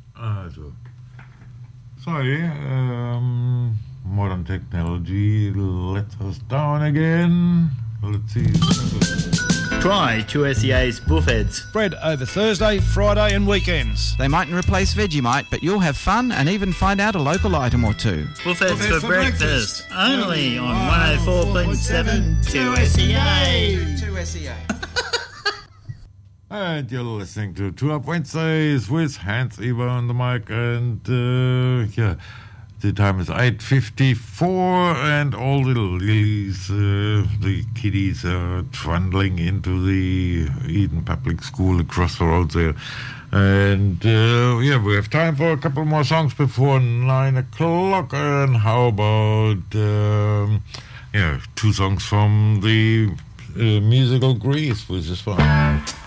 Also, sorry, modern technology let us down again. Let's see. Try 2SEA's buffets. Spread over Thursday, Friday and weekends. They mightn't replace Vegemite, but you'll have fun and even find out a local item or two. Buffets for breakfast. Only on 104.7 2SEA. 2SEA. And you're listening to 2 Up Wednesdays with Hans Eber on the mic, and the time is 8:54, and all the lilies, the kiddies are trundling into the Eden Public School across the road there. And we have time for a couple more songs before 9 o'clock. And how about 2 songs from the musical Grease with this one?